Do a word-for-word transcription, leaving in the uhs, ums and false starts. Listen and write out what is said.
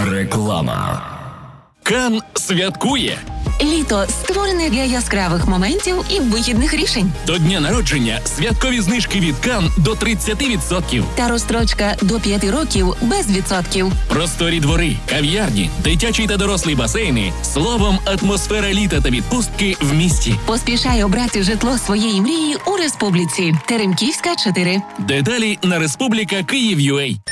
Реклама. Кан святкує. Літо створене для яскравих моментів і вихідних рішень. До дня народження святкові знижки від Кан до тридцять відсотків. Та розстрочка до п'яти років без відсотків. Просторі двори, кав'ярні, дитячі та дорослі басейни. Словом, атмосфера літа та відпустки в місті. Поспішай обрати житло своєї мрії у Республіці. Теремківська, чотири. Деталі на Республіка Київ.ua.